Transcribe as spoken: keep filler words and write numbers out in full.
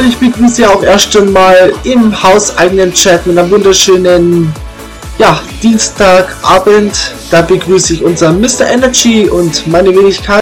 ich begrüße Sie auch erst einmal im hauseigenen Chat mit einem wunderschönen ja, Dienstagabend. Da begrüße ich unseren Mister Energy und meine Wenigkeit.